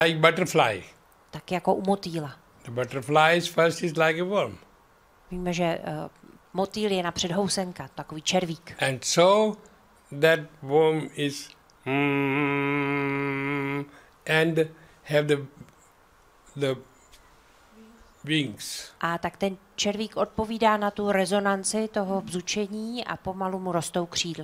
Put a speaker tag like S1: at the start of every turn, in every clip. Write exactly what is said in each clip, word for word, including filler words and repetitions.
S1: Like butterfly.
S2: Tak jako u motýla.
S1: The butterfly is first is like a worm.
S2: Víme, že uh, motýl je napřed housenka, takový červík.
S1: And so that worm is mm, and have the the wings.
S2: A tak ten červík odpovídá na tu rezonanci toho bzučení a pomalu mu rostou křídla.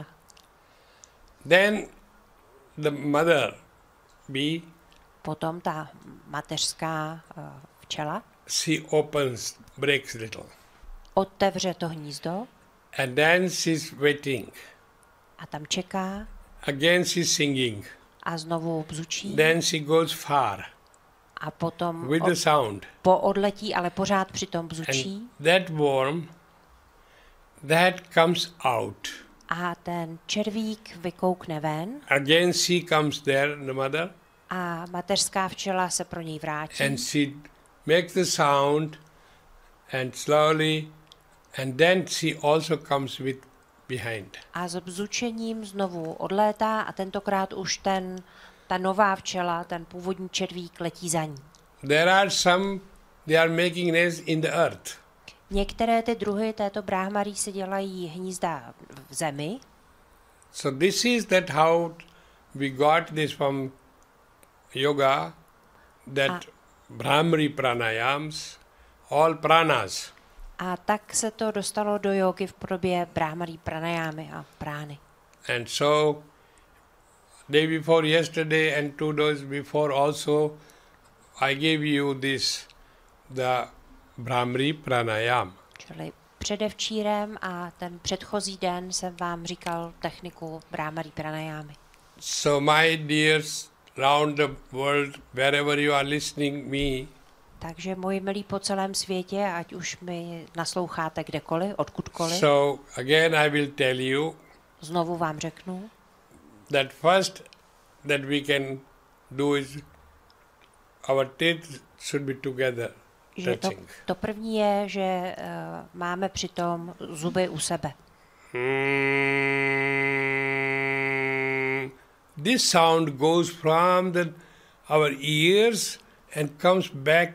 S1: Then the mother bee,
S2: Potom ta mateřská uh, včela
S1: she opens, breaks little.
S2: otevře to hnízdo
S1: And then she's waiting.
S2: a tam čeká
S1: Again she's singing.
S2: a znovu bzučí
S1: Then she goes far
S2: a potom
S1: with
S2: od,
S1: the sound.
S2: poodletí, ale pořád přitom bzučí.
S1: And that worm, that comes out.
S2: A ten červík vykoukne ven
S1: Again she comes there, the mother,
S2: a mateřská včela se pro něj vrátí.
S1: and she makes the sound and slowly, and then she also comes with behind.
S2: A s bzučením znovu odlétá a tentokrát už ten, ta nová včela, ten původní červík letí za ní.
S1: There are some, they are making nests in the earth.
S2: Některé ty druhy této bráhmarí si dělají hnízda v zemi.
S1: So this is that how we got this from yoga, that
S2: Ah.
S1: Brahmari pranayams, all pranas.
S2: A tak se to dostalo do jógy v podobě bráhmarí pranajámy a prány.
S1: And so day before yesterday and two days before also I gave you this, the Brahmari pranayam.
S2: Čili předevčírem a ten předchozí den jsem vám říkal techniku bráhmarí pranajámy.
S1: So my dears round the world, wherever you are listening me,
S2: Takže moji milí po celém světě, ať už mi nasloucháte kdekoliv, odkudkoliv,
S1: so again I will tell you
S2: znovu vám řeknu,
S1: that first that we can do is our teeth should be together,
S2: že to,
S1: touching.
S2: to první je, že uh, máme přitom zuby u sebe.
S1: Mm, this sound goes from the, our ears and comes back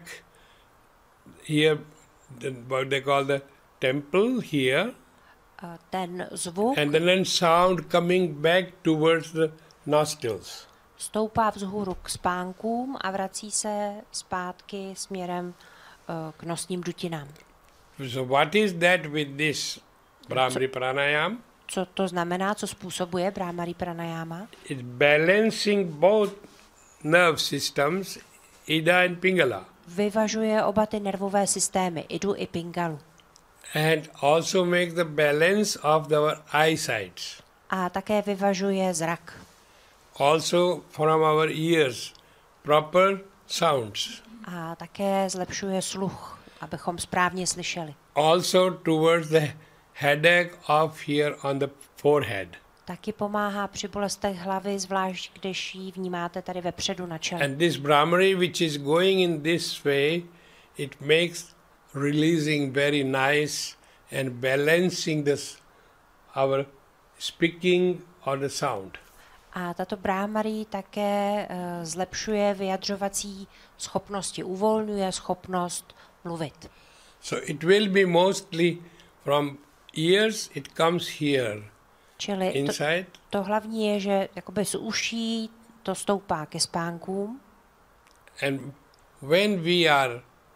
S1: here, the, what they call the temple here,
S2: Uh, ten zvuk
S1: and then sound coming back towards the nostrils.
S2: stoupá vzhůru k spánkům a vrací se zpátky směrem uh, k nosním dutinám.
S1: So what is that with this Brahmari pranayam?
S2: Co to znamená, co způsobuje bráhmarí pranayama?
S1: It's balancing both nerve systems, Ida and Pingala,
S2: Vyvažuje oba ty nervové systémy, idu i pingalu.
S1: and also make the balance of our eyesight.
S2: A také vyvažuje zrak.
S1: Also from our ears, proper sounds.
S2: A také zlepšuje sluch, abychom správně slyšeli.
S1: Also towards the headache of here on the forehead.
S2: Taky pomáhá při bolestech hlavy, zvlášť když ji vnímáte tady vepředu na čele.
S1: And this Brahmari which is going in this way, it makes releasing very nice and balancing this our speaking or the sound.
S2: A tato bráhmarí také uh, zlepšuje vyjadřovací schopnosti, uvolňuje schopnost mluvit.
S1: So it will be mostly from ears, it comes here,
S2: Čili to,
S1: inside,
S2: to hlavní je, že jakoby z uší to stoupá ke spánkům
S1: and when we are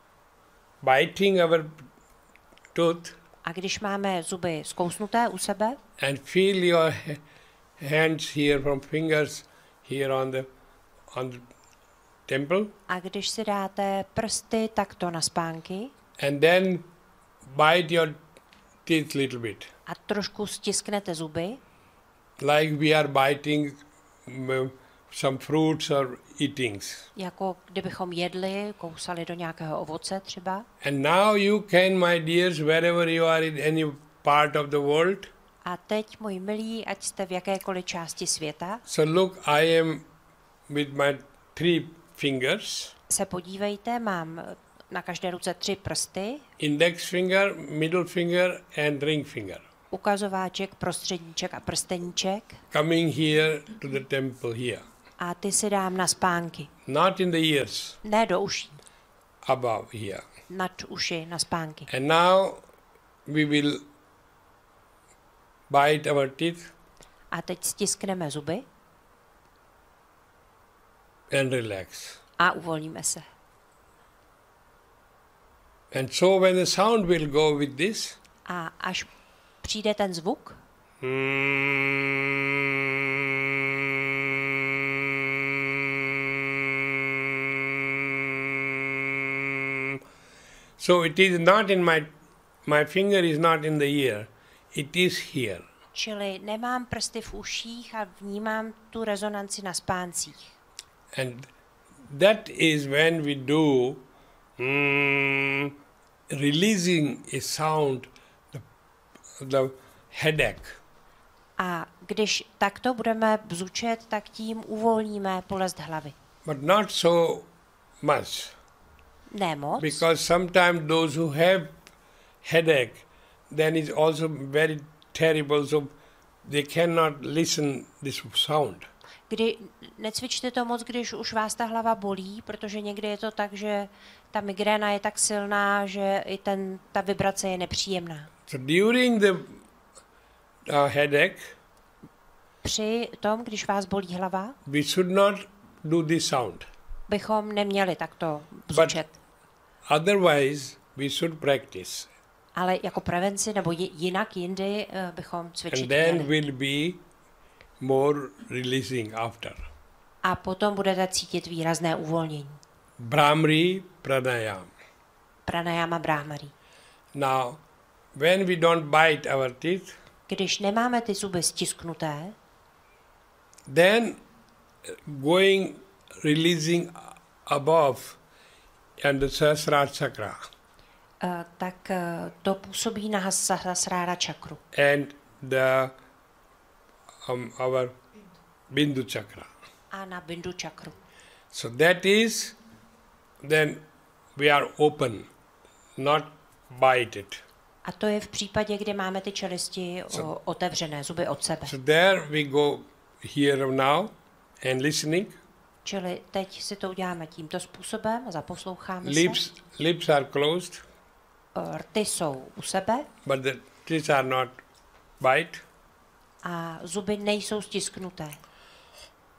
S1: biting our tooth
S2: a když máme zuby zkousnuté u sebe
S1: and feel your ha- hands here from fingers here on the on the temple,
S2: a když si dáte prsty takto na spánky
S1: and then bite your teeth little bit,
S2: a trošku stisknete zuby,
S1: like we are biting mm, some fruits or eatings.
S2: jako kdybychom jedli, kousali do nějakého ovoce třeba.
S1: And now you can, my dears, wherever you are in any part of the world,
S2: A teď, moji milí, ať jste v jakékoliv části světa,
S1: so look, I am with my three fingers,
S2: se podívejte, mám na každé ruce tři prsty,
S1: index finger, middle finger and ring finger,
S2: ukazováček, prostředníček a prsteníček,
S1: coming here to the temple here.
S2: a ty si dám na spánky.
S1: Not in the ears,
S2: Ne do uší,
S1: above here.
S2: nad uši, na spánky.
S1: And now we will bite our teeth
S2: A teď stiskneme zuby
S1: and relax.
S2: a uvolníme se.
S1: And so when the sound will go with this,
S2: A až přijde ten zvuk,
S1: so it is not in my, my finger is not in the ear, it is here.
S2: čili nemám prsty v uších a vnímám tu rezonanci na spáncích.
S1: And that is when we do mm, releasing a sound, the, the headache.
S2: A když takto budeme bzučet, tak tím uvolníme bolest hlavy.
S1: But not so much,
S2: Ne moc,
S1: because sometimes those who have headache, then it's also very terrible, so they cannot listen this sound.
S2: kdy necvičte to moc, když už vás ta hlava bolí, protože někdy je to tak, že ta migréna je tak silná, že i ten, ta vibrace je nepříjemná.
S1: So during the uh, headache,
S2: Při tom, když vás bolí hlava,
S1: we should not do this sound.
S2: bychom neměli takto bzučet.
S1: Otherwise, we should practice.
S2: Ale jako prevenci nebo ji- jinak jindy uh, bychom cvičit
S1: And then
S2: měli.
S1: will be more releasing after.
S2: A potom budete cítit výrazné uvolnění.
S1: Brahmari pranayam.
S2: Pranayama brahmari.
S1: Now, when we don't bite our teeth,
S2: Když nemáme ty zuby stisknuté,
S1: then going, releasing above and the Sahasrara chakra
S2: uh, tak uh, to působí na Sahasrara čakru
S1: and the um, our Bindu chakra.
S2: a na Bindu čakru.
S1: So that is, then we are open, not bite it.
S2: A to je v případě, kdy máme ty čelisti
S1: So-
S2: o, otevřené, zuby od sebe.
S1: So there we go here now and listening.
S2: Čili teď si to uděláme tímto způsobem, zaposloucháme
S1: Lips, lips are closed,
S2: se. Rty jsou u sebe
S1: but the teeth are not bite.
S2: a zuby nejsou stisknuté.